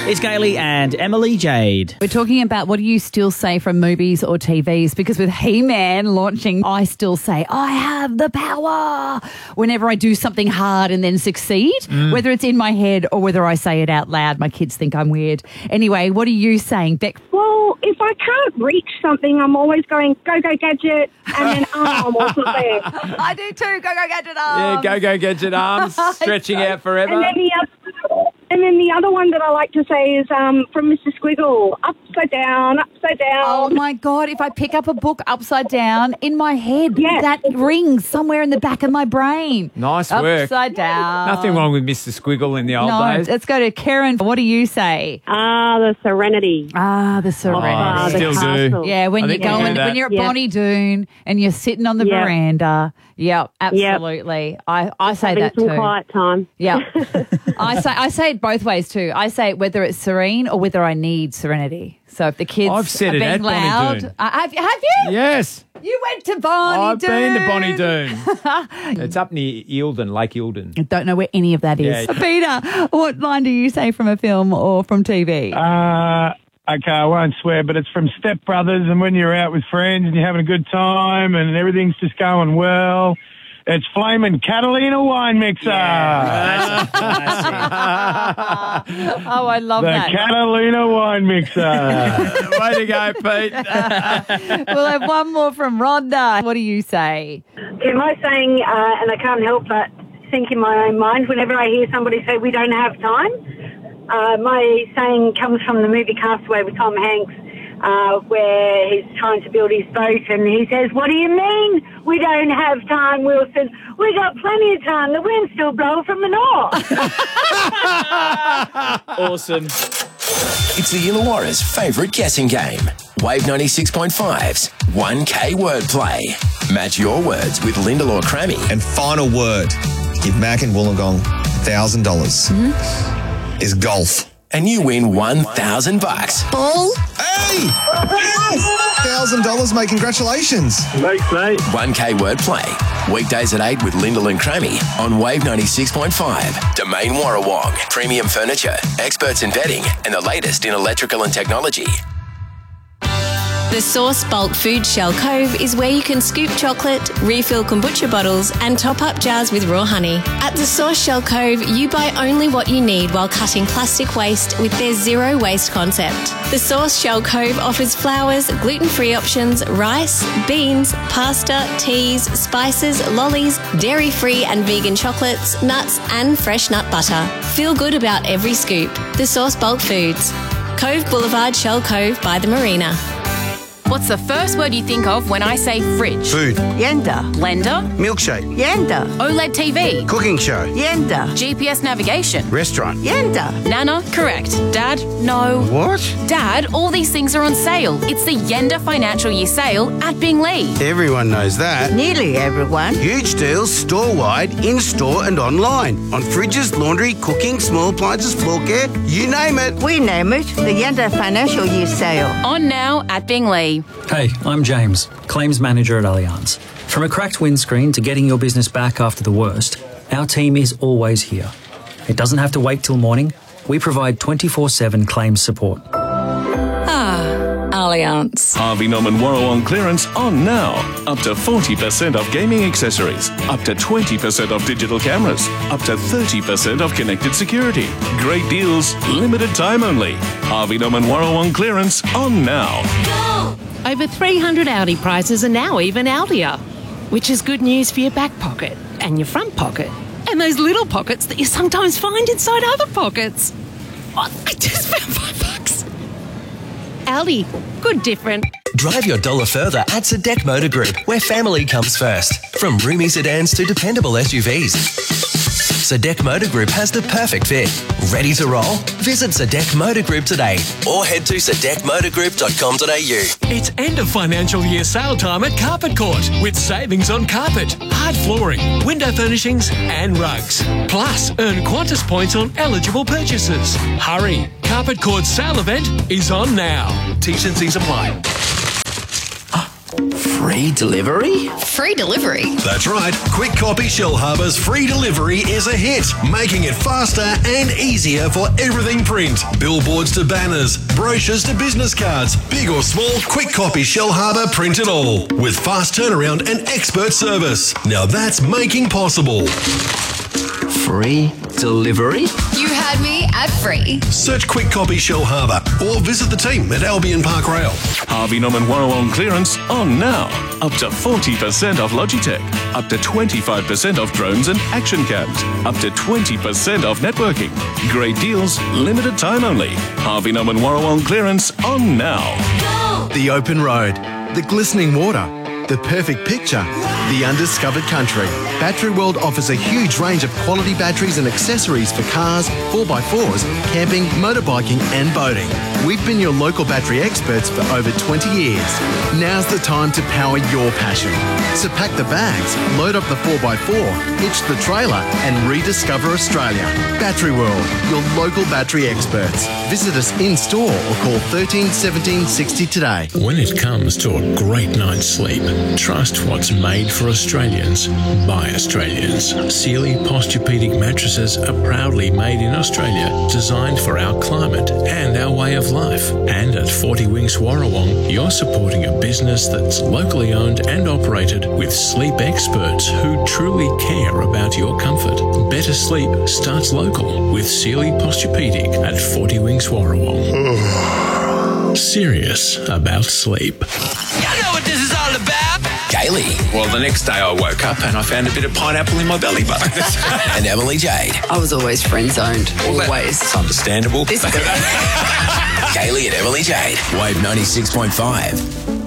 It's Kaylee and Emily Jade. We're talking about what do you still say from movies or TVs, because with He-Man launching, I still say, I have the power whenever I do something hard and then succeed, whether it's in my head or whether I say it out loud. My kids think I'm weird. Anyway, what are you saying, Beck? Well, if I can't reach something, I'm always going, go, go, gadget, and then arm or something. I do too. Go, go, gadget arms. Yeah, go, gadget arms, stretching out forever. And then the other one that I like to say is from Mr. Squiggle, upside down, upside down. Oh, my God. If I pick up a book upside down in my head, Yes. that rings somewhere in the back of my brain. Nice work. Upside down. Nothing wrong with Mr. Squiggle in the old days. Let's go to Karen. What do you say? The Serenity. The Serenity. Still do. castle. Yeah, when I you're think we do going, that. when you're at Yeah. Bonnie Doon and you're sitting on the Yeah. veranda. Yep, absolutely. I say Having that some too. quiet time. Yeah, I say it both ways too. I say it whether it's serene or whether I need serenity. So if the kids I've said are it being at Bonnie loud, Doon. have you? Yes. You went to Bonnie I've Doon. been to Bonnie Doon. It's up near Eildon, Lake Eildon. I don't know where any of that is. Yeah. Peter, what line do you say from a film or from TV? Okay, I won't swear, but it's from Step Brothers, and when you're out with friends and you're having a good time and everything's just going well, it's Flamin' Catalina Wine Mixer. Oh, I love The that. Catalina Wine Mixer. Way to go, Pete. We'll have one more from Rhonda. What do you say? My saying, and I can't help but think in my own mind whenever I hear somebody say we don't have time, my saying comes from the movie Castaway with Tom Hanks, where he's trying to build his boat and he says, what do you mean we don't have time, Wilson? We got plenty of time. The wind's still blowing from the north. Awesome. It's the Illawarra's favourite guessing game. Wave 96.5's 1K Wordplay. Match your words with Lyndall or Crammy. And final word, give Mac and Wollongong $1,000 is golf. And you win $1,000. Ball? Hey! $1,000, mate. Congratulations. Thanks, mate. 1K Wordplay. Weekdays at 8 with Lyndall and Crammy on Wave 96.5. Domain Warrawong. Premium furniture, experts in bedding, and the latest in electrical and technology. The Source Bulk Food Shell Cove is where you can scoop chocolate, refill kombucha bottles and top up jars with raw honey. At the Source Shell Cove, you buy only what you need while cutting plastic waste with their zero waste concept. The Source Shell Cove offers flours, gluten-free options, rice, beans, pasta, teas, spices, lollies, dairy-free and vegan chocolates, nuts and fresh nut butter. Feel good about every scoop. The Source Bulk Foods. Cove Boulevard, Shell Cove by the Marina. What's the first word you think of when I say fridge? Food. Yenda. Blender? Milkshake. Yenda. OLED TV? Cooking show. Yenda. GPS navigation? Restaurant. Yenda. Nana? Correct. Dad? No. What? Dad, all these things are on sale. It's the Yenda Financial Year Sale at Binglee. Everyone knows that. Nearly everyone. Huge deals store-wide, in-store and online. On fridges, laundry, cooking, small appliances, floor care, you name it. We name it the Yenda Financial Year Sale. On now at Binglee. Hey, I'm James, Claims Manager at Allianz. From a cracked windscreen to getting your business back after the worst, our team is always here. It doesn't have to wait till morning. We provide 24/7 claims support. Allianz. Harvey Norman Warrawong clearance on now. Up to 40% off gaming accessories. Up to 20% off digital cameras. Up to 30% off connected security. Great deals, limited time only. Harvey Norman Warrawong clearance on now. Over 300 Audi prizes are now even Audier, which is good news for your back pocket and your front pocket and those little pockets that you sometimes find inside other pockets. Oh, I just found $5. Audi, good different. Drive your dollar further at Sadek Motor Group, where family comes first. From roomy sedans to dependable SUVs. Sadek Motor Group has the perfect fit. Ready to roll? Visit Sadek Motor Group today or head to sadekmotorgroup.com.au. It's end of financial year sale time at Carpet Court with savings on carpet, hard flooring, window furnishings and rugs. Plus, earn Qantas points on eligible purchases. Hurry! Carpet Court's sale event is on now. T's and C's apply. Free delivery? Free delivery? That's right. Quick Copy Shellharbour's free delivery is a hit, making it faster and easier for everything print. Billboards to banners, brochures to business cards, big or small, Quick Copy Shellharbour print it all. With fast turnaround and expert service. Now that's making possible. Free delivery? You had me at free. Search Quick Copy Shellharbour or visit the team at Albion Park Rail. Harvey Norman Warrawong clearance on now. Up to 40% off Logitech. Up to 25% off drones and action cams. Up to 20% off networking. Great deals, limited time only. Harvey Norman Warrawong clearance on now. The open road, the glistening water, the perfect picture, the undiscovered country. Battery World offers a huge range of quality batteries and accessories for cars, 4x4s, camping, motorbiking and boating. We've been your local battery experts for over 20 years. Now's the time to power your passion. So pack the bags, load up the 4x4, hitch the trailer and rediscover Australia. Battery World, your local battery experts. Visit us in store or call 13 17 60 today. When it comes to a great night's sleep, trust what's made for Australians by Australians. Sealy Posturepedic mattresses are proudly made in Australia, designed for our climate and our way of life. And at 40 Winks Warrawong, you're supporting a business that's locally owned and operated with sleep experts who truly care about your comfort. Better sleep starts local with Sealy Posturepedic at 40 Winks Warrawong. Serious about sleep. You know what this is all about? Kaylee. Well, the next day I woke up and I found a bit of pineapple in my belly button. And Emily Jade. I was always friend zoned. Always. It's understandable. Kaylee and Emily Jade. Wave 96.5.